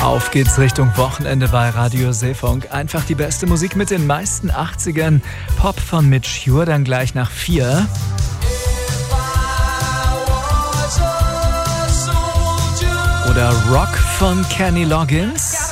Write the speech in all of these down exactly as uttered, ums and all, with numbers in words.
Auf geht's Richtung Wochenende bei Radio Seefunk. Einfach die beste Musik mit den meisten achtzigern. Pop von Mitch Ure, dann gleich nach vier. Oder Rock von Kenny Loggins.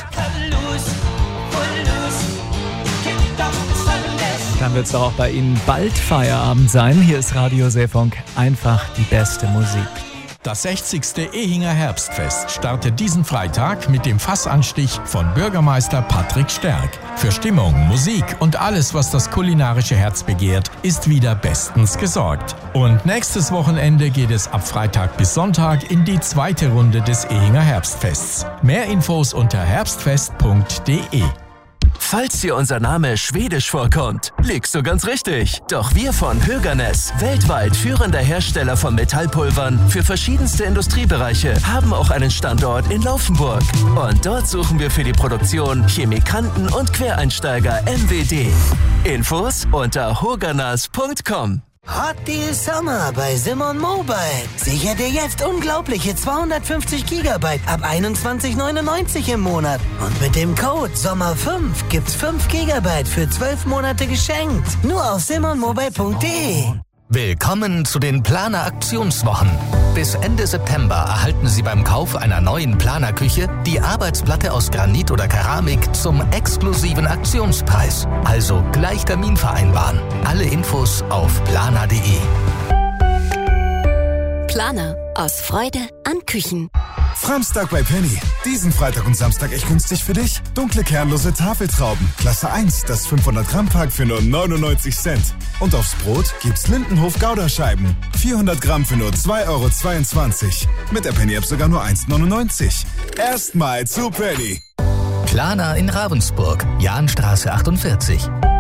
Dann wird es auch bei Ihnen bald Feierabend sein. Hier ist Radio Seefunk. Einfach die beste Musik. Das sechzigste Ehinger Herbstfest startet diesen Freitag mit dem Fassanstich von Bürgermeister Patrick Sterck. Für Stimmung, Musik und alles, was das kulinarische Herz begehrt, ist wieder bestens gesorgt. Und nächstes Wochenende geht es ab Freitag bis Sonntag in die zweite Runde des Ehinger Herbstfests. Mehr Infos unter herbstfest punkt de. Falls dir unser Name schwedisch vorkommt, liegst du ganz richtig. Doch wir von Höganäs, weltweit führender Hersteller von Metallpulvern für verschiedenste Industriebereiche, haben auch einen Standort in Laufenburg. Und dort suchen wir für die Produktion Chemikanten und Quereinsteiger M W D. Infos unter hoganas punkt com. Hot Deal Summer bei Simon Mobile. Sicher dir jetzt unglaubliche zweihundertfünfzig Gigabyte ab einundzwanzig neunundneunzig im Monat. Und mit dem Code Sommer fünf gibt's fünf Gigabyte für zwölf Monate geschenkt. Nur auf simon mobile punkt de. Willkommen zu den Planer-Aktionswochen. Bis Ende September erhalten Sie beim Kauf einer neuen Planerküche die Arbeitsplatte aus Granit oder Keramik zum exklusiven Aktionspreis. Also gleich Termin vereinbaren. Alle Infos auf planer punkt de. Planer. Aus Freude an Küchen. Framstag bei Penny. Diesen Freitag und Samstag echt günstig für dich. Dunkle kernlose Tafeltrauben. Klasse eins, das fünfhundert Gramm Pack für nur neunundneunzig Cent. Und aufs Brot gibt's Lindenhof Gouda-Scheiben. vierhundert Gramm für nur zwei Euro zweiundzwanzig. Mit der Penny-App sogar nur eins neunundneunzig. Erstmal zu Penny. Planer in Ravensburg. Jahnstraße achtundvierzig.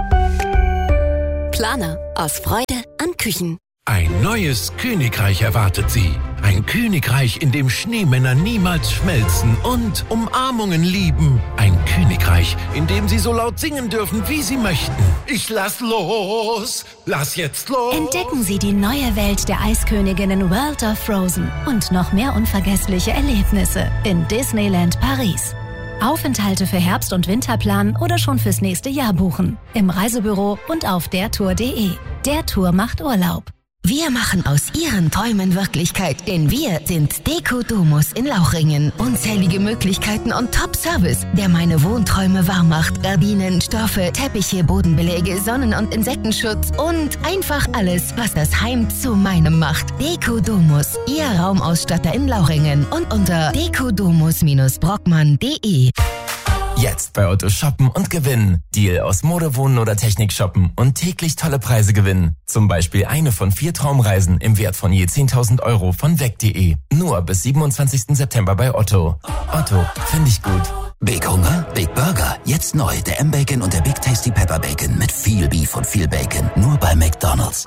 Planer. Aus Freude an Küchen. Ein neues Königreich erwartet Sie. Ein Königreich, in dem Schneemänner niemals schmelzen und Umarmungen lieben. Ein Königreich, in dem Sie so laut singen dürfen, wie Sie möchten. Ich lass los, lass jetzt los. Entdecken Sie die neue Welt der Eisköniginnen World of Frozen und noch mehr unvergessliche Erlebnisse in Disneyland Paris. Aufenthalte für Herbst- und Winter planen oder schon fürs nächste Jahr buchen. Im Reisebüro und auf dertour punkt de. Der Tour macht Urlaub. Wir machen aus Ihren Träumen Wirklichkeit, denn wir sind Deko Domus in Lauchringen. Unzählige Möglichkeiten und Top-Service, der meine Wohnträume wahr macht. Gardinen, Stoffe, Teppiche, Bodenbeläge, Sonnen- und Insektenschutz und einfach alles, was das Heim zu meinem macht. Deko Domus, Ihr Raumausstatter in Lauchringen und unter dekodomus brockmann punkt de. Jetzt bei Otto shoppen und gewinnen. Deal aus Mode, Wohnen oder Technik shoppen und täglich tolle Preise gewinnen. Zum Beispiel eine von vier Traumreisen im Wert von je zehntausend Euro von weg punkt de. Nur bis siebenundzwanzigsten September bei Otto. Otto, finde ich gut. Big Hunger, Big Burger. Jetzt neu der M-Bacon und der Big Tasty Pepper Bacon mit viel Beef und viel Bacon. Nur bei McDonald's.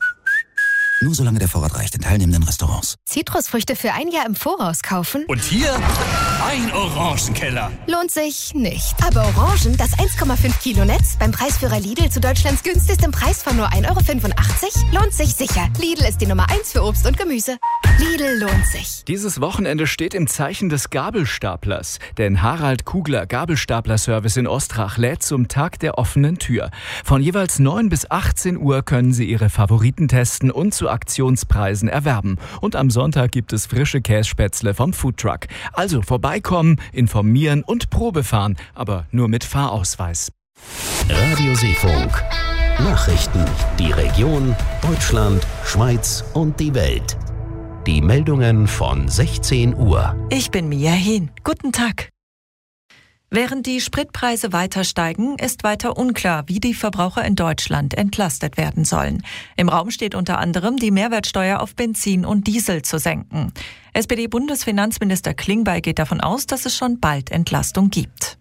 Nur solange der Vorrat reicht in teilnehmenden Restaurants. Zitrusfrüchte für ein Jahr im Voraus kaufen? Und hier ein Orangenkeller. Lohnt sich nicht. Aber Orangen, das eins Komma fünf Kilo Netz, beim Preisführer Lidl zu Deutschlands günstigstem Preis von nur ein Euro fünfundachtzig, lohnt sich sicher. Lidl ist die Nummer eins für Obst und Gemüse. Lidl lohnt sich. Dieses Wochenende steht im Zeichen des Gabelstaplers. Denn Harald Kugler Gabelstapler-Service in Ostrach lädt zum Tag der offenen Tür. Von jeweils neun bis achtzehn Uhr können Sie Ihre Favoriten testen und zu Aktionspreisen erwerben. Und am Sonntag gibt es frische Kässpätzle vom Foodtruck. Also vorbeikommen, informieren und Probe fahren, aber nur mit Fahrausweis. Radio Seefunk. Nachrichten. Die Region, Deutschland, Schweiz und die Welt. Die Meldungen von sechzehn Uhr. Ich bin Mia Hien. Guten Tag. Während die Spritpreise weiter steigen, ist weiter unklar, wie die Verbraucher in Deutschland entlastet werden sollen. Im Raum steht unter anderem, die Mehrwertsteuer auf Benzin und Diesel zu senken. S P D-Bundesfinanzminister Klingbeil geht davon aus, dass es schon bald Entlastung gibt.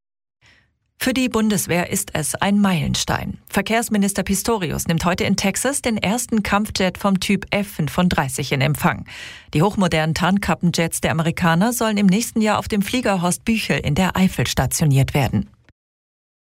Für die Bundeswehr ist es ein Meilenstein. Verkehrsminister Pistorius nimmt heute in Texas den ersten Kampfjet vom Typ F fünfunddreißig in Empfang. Die hochmodernen Tarnkappenjets der Amerikaner sollen im nächsten Jahr auf dem Flieger Horst Büchel in der Eifel stationiert werden.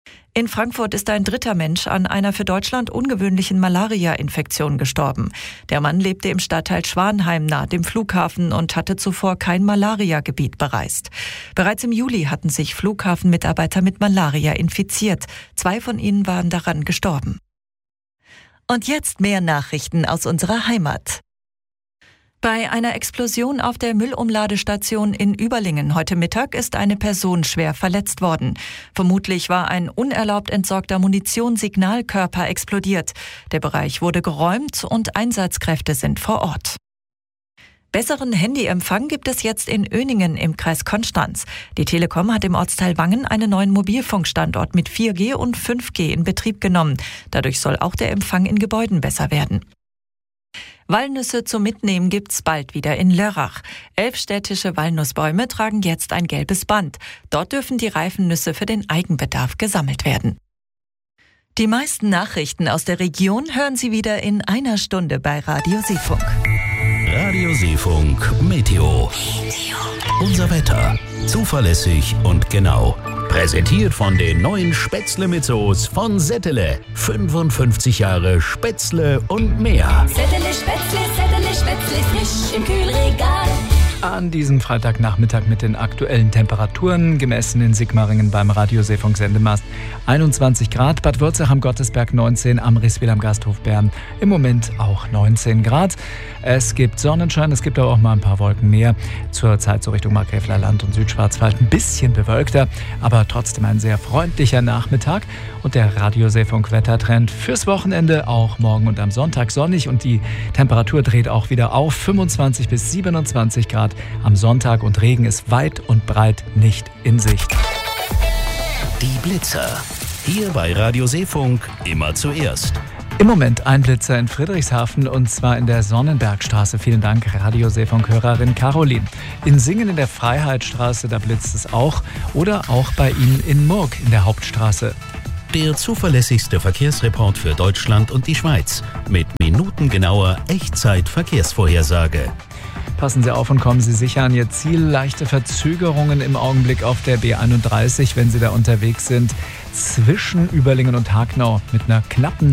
In Frankfurt ist ein dritter Mensch an einer für Deutschland ungewöhnlichen Malaria-Infektion gestorben. Der Mann lebte im Stadtteil Schwanheim nahe dem Flughafen und hatte zuvor kein Malaria-Gebiet bereist. Bereits im Juli hatten sich Flughafenmitarbeiter mit Malaria infiziert. Zwei von ihnen waren daran gestorben. Und jetzt mehr Nachrichten aus unserer Heimat. Bei einer Explosion auf der Müllumladestation in Überlingen heute Mittag ist eine Person schwer verletzt worden. Vermutlich war ein unerlaubt entsorgter Munitionssignalkörper explodiert. Der Bereich wurde geräumt und Einsatzkräfte sind vor Ort. Besseren Handyempfang gibt es jetzt in Öningen im Kreis Konstanz. Die Telekom hat im Ortsteil Wangen einen neuen Mobilfunkstandort mit vier G und fünf G in Betrieb genommen. Dadurch soll auch der Empfang in Gebäuden besser werden. Walnüsse zum Mitnehmen gibt's bald wieder in Lörrach. Elf städtische Walnussbäume tragen jetzt ein gelbes Band. Dort dürfen die reifen Nüsse für den Eigenbedarf gesammelt werden. Die meisten Nachrichten aus der Region hören Sie wieder in einer Stunde bei Radio Seefunk. Radio Seefunk Meteo. Unser Wetter. Zuverlässig und genau. Präsentiert von den neuen Spätzle mit Soße von Settele. fünfundfünfzig Jahre Spätzle und mehr. Settele Spätzle, Settele Spätzle, frisch im Kühlregal. An diesem Freitagnachmittag mit den aktuellen Temperaturen, gemessen in Sigmaringen beim Radio Seefunk Sendemast einundzwanzig Grad, Bad Würzach am Gottesberg neunzehn, am Rieswil am Gasthof Bern im Moment auch neunzehn Grad. Es gibt Sonnenschein, es gibt aber auch mal ein paar Wolken mehr. Zur Zeit so Richtung Markgräfler Land und Südschwarzwald ein bisschen bewölkter, aber trotzdem ein sehr freundlicher Nachmittag. Und der Radio Seefunk Wettertrend fürs Wochenende auch morgen und am Sonntag sonnig und die Temperatur dreht auch wieder auf, fünfundzwanzig bis siebenundzwanzig Grad am Sonntag und Regen ist weit und breit nicht in Sicht. Die Blitzer. Hier bei Radio Seefunk immer zuerst. Im Moment ein Blitzer in Friedrichshafen und zwar in der Sonnenbergstraße. Vielen Dank, Radio Seefunk-Hörerin Caroline. In Singen in der Freiheitsstraße, da blitzt es auch. Oder auch bei Ihnen in Murg in der Hauptstraße. Der zuverlässigste Verkehrsreport für Deutschland und die Schweiz. Mit minutengenauer Echtzeit-Verkehrsvorhersage. Passen Sie auf und kommen Sie sicher an Ihr Ziel. Leichte Verzögerungen im Augenblick auf der B einunddreißig, wenn Sie da unterwegs sind. Zwischen Überlingen und Hagnau mit einer knappen